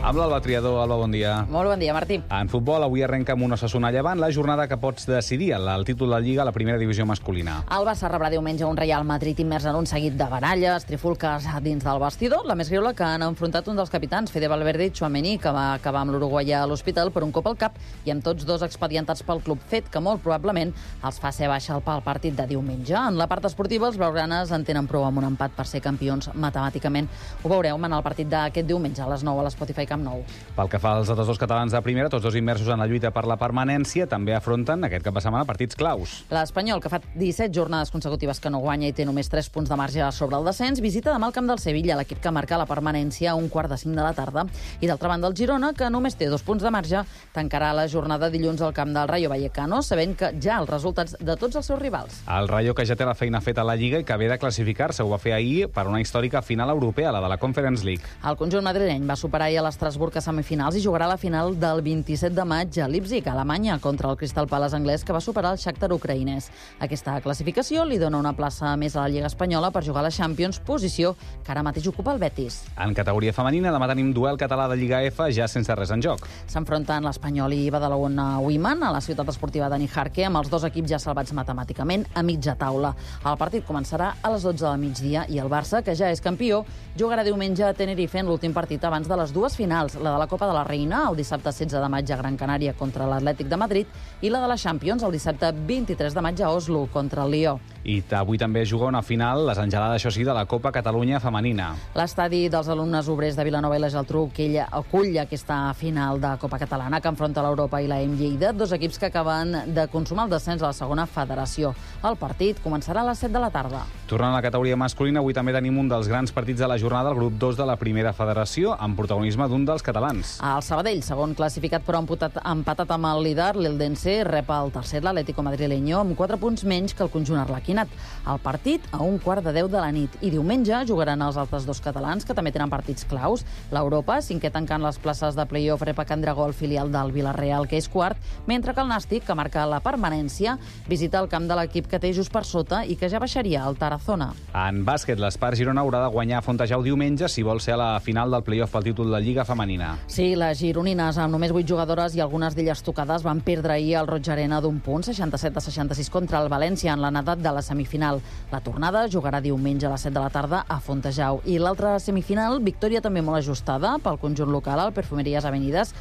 Amb l'Alba Triador. Alba, bon dia. Molt bon dia, Martí. En futbol, avui arrenca amb un Osasuna Llevant la jornada que pots decidir el títol de Lliga a la primera divisió masculina. El Barça rebrà diumenge un Real Madrid immers en un seguit de baralles, trifulques dins del vestidor. La més greu la que han enfrontat un dels capitans, Fede Valverde i Tchouaméni, que va acabar amb l'uruguaià a l'hospital per un cop al cap i amb tots dos expedientats pel club, fet que molt probablement els fa ser baixa pel partit de diumenge. En la part esportiva, els blaugranes en tenen prou amb un empat per ser campions matemàticament. Ho veureu en el partit d'aquest diumenge a les 9 a l'Spotify Camp Nou. Pel que fa als altres dos catalans de primera, tots dos immersos en la lluita per la permanència, també afronten aquest cap de setmana partits claus. L'Espanyol, que fa 17 jornades consecutives que no guanya i té només 3 punts de marge sobre el descens, visita demà el camp del Sevilla, l'equip que marca la permanència a 4:45 de la tarda. I d'altra banda, el Girona, que només té 2 punts de marge, tancarà la jornada dilluns al camp del Rayo Vallecano, sabent que ja els resultats de tots els seus rivals. El Rayo, que ja té la feina feta a la Lliga i que ve de classificar-se, ho va fer ahir per una històrica final europea, la de la Conference League. El conjunt madrileny va superar ahir a l'Estrasburg a semifinals i jugarà la final del 27 de maig a Leipzig, a Alemanya, contra el Crystal Palace anglès, que va superar el Shakhtar ucraïnès. Aquesta classificació li dona una plaça més a la Lliga espanyola per jugar a la Champions, posició que ara mateix ocupa el Betis. En categoria femenina, demà tenim duel català de Lliga F, ja sense res en joc. S'enfronten l'Espanyol i Badalona Women a la ciutat esportiva de Nijarque, amb els dos equips ja salvats matemàticament a mitja taula. El partit començarà a les 12 del migdia i el Barça, que ja és campió, jugarà diumenge a Tenerife en l'últim partit abans de les dues finals, la de la Copa de la Reina, el dissabte 16 de maig a Gran Canària contra l'Atlètic de Madrid, i la de la Champions, el dissabte 23 de maig a Oslo contra el Lió. I avui també juga una final, les engelades, això sí, de la Copa Catalunya femenina. L'estadi dels alumnes obrers de Vilanova i la Geltrú, que ella acull aquesta final de Copa Catalana, que enfronta l'Europa i la EM Lleida, dos equips que acaben de consumar el descens a la segona federació. El partit començarà a les 7 de la tarda. Tornant a la categoria masculina, avui també tenim un dels grans partits de la jornada, el grup 2 de la primera federació, amb protagonisme d'un dels catalans. El Sabadell, segon classificat però empatat amb el líder, l'Eldense, rep el tercer, l'Atlético Madrileño, amb 4 punts menys que el conjunt arlequinat. El partit a 1:15 de la nit. I diumenge jugaran els altres dos catalans, que també tenen partits claus. L'Europa, cinquè tancant les places de play-off, rep a Can Dragó, el filial del Villarreal, que és quart, mentre que el Nàstic, que marca la permanència, visita el camp de l'equip que té just per sota i que ja baixaria, el Tarazona. En bàsquet, l'Espar Girona haurà de guanyar a Fontejau diumenge si vol ser a la final del play-off pel títol de Lliga femenina. Sí, les gironines, amb només 8 jugadores i algunes d'elles tocades, van perdre ahir al Roig Arena d'un punt, 67-66 contra el València en la nedat de la semifinal. La tornada jugarà diumenge a les 7 de la tarda a Fontejau. I l'altra semifinal, victòria també molt ajustada pel conjunt local, el Perfumeries Avenides,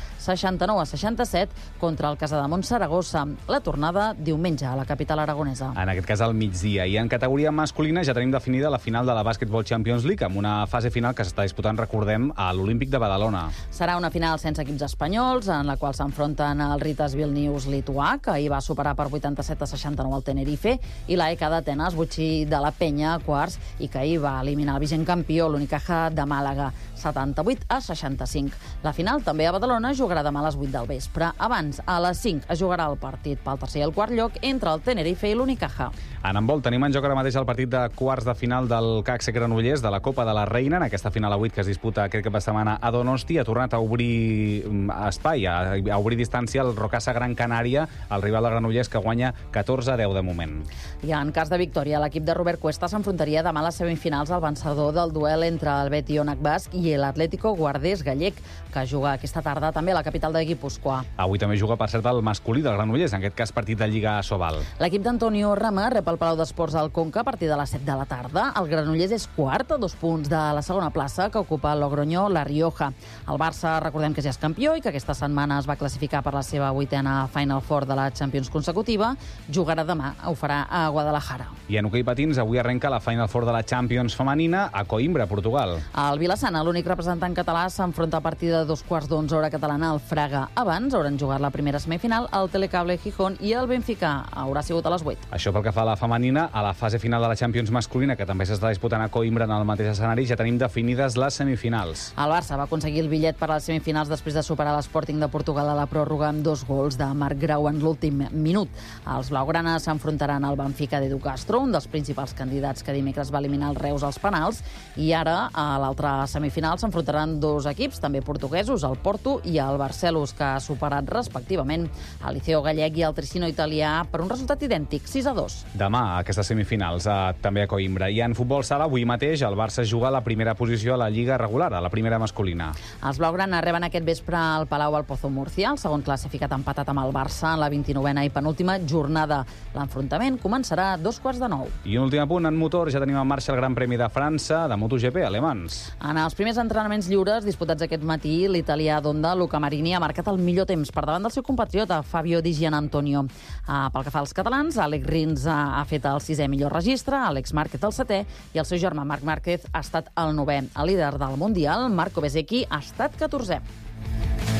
69-67 contra el Casademont Saragossa. La tornada diumenge a la capital aragonesa. En aquest cas al migdia. I en categoria masculina ja tenim definida la final de la Basketball Champions League, amb una fase final que s'està disputant, recordem, a l'Olímpic de Badalona. Serà una final sense equips espanyols, en la qual s'enfronten el Ritas Vilnius lituà, que ahir va superar per 87-69 el Tenerife, i la ECA d'Atenes, Butxí de la Penya, a quarts, i que ahir va eliminar el vigent campió, l'Unicaja de Màlaga, 78-65. La final, també a Badalona, jugarà demà a les 8 del vespre. Abans, a les 5, es jugarà el partit pel tercer i el quart lloc entre el Tenerife i l'Unicaja. En handbol tenim en joc ara mateix el partit de quarts de final del CAC Granollers de la Copa de la Reina, en aquesta final a 8 que es disputa aquest cap de setmana a Donosti. Ha tornat a obrir espai, a obrir distància el Rocasa Gran Canària, el rival de Granollers, que guanya 14-10 de moment. I en cas de victòria, l'equip de Robert Cuesta s'enfrontaria demà a les semifinals al vencedor del duel entre el Beti Onac Basc i l'Atlético Guardés Gallec, que juga aquesta tarda també a la capital de Guipúscoa. Avui també juga, per cert, el masculí del Granollers, en aquest cas partit de Lliga a Sobal. L'equip d'Antonio Rama rep el Palau d'Esports al Conca a partir de les 7 de la tarda. El Granollers és quart a 2 punts de la segona plaça que ocupa Logroño La Rioja. El Barça, recordem que ja és campió i que aquesta setmana es va classificar per la seva 8a Final Four de la Champions consecutiva. Jugarà demà, ho farà a Guadalajara. I en hoquei patins, avui arrenca la Final Four de la Champions femenina a Coimbra, Portugal. El Vilassana, l'únic representant català, s'enfronta a partir de 2:15 hora catalana al Fraga. Abans hauran jugat la primera semifinal el Telecable Gijón i el Benfica. Haurà sigut a les 8. Això pel que fa a la femenina. A la fase final de la Champions masculina, que també s'està disputant a Coimbra en el mateix escenari, ja tenim definides les semifinals. El Barça va aconseguir el bitllet per a les semifinals després de superar l'Sporting de Portugal a la pròrroga amb 2 gols de Marc Grau en l'últim minut. Els blaugranes s'enfrontaran al Benfica d'Edu Castro, un dels principals candidats que dimecres va eliminar el Reus als penals, i ara a l'altra semifinal s'enfrontaran dos equips, també portuguesos, el Porto i el Barcelos, que ha superat respectivament el Liceo gallec i el Tricino italià per un resultat idèntic, 6-2. Demà, a aquestes semifinals, també a Coimbra. I en futbol sala, avui mateix, el Barça juga a la primera posició a la Lliga regular, a la primera masculina. Els blaugrana reben aquest vespre al Palau al Pozo Murcia, el segon classificat empatat amb el Barça en la 29a i penúltima jornada. L'enfrontament començarà a 8:45. I un últim apunt, en motor, ja tenim en marxa el Gran Premi de França de MotoGP, alemans. En els primers entrenaments lliures disputats aquest matí, l'italià d'Honda, Luca Marini, ha marcat el millor temps per davant del seu compatriota, Fabio Di Gianantonio. Pel que fa als catalans, Alex Rins ha fet el 6è millor registre, Àlex Márquez el 7è i el seu germà Marc Márquez ha estat el 9è. El líder del Mundial, Marco Bezzecchi, ha estat 14è.